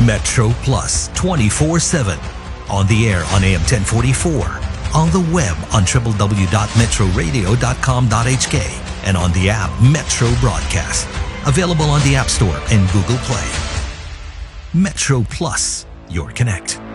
Metro Plus 24/7. On the air on AM 1044. On the web on www.metroradio.com.hk. And on the app Metro Broadcast. Available on the App Store and Google Play. Metro Plus, your connect.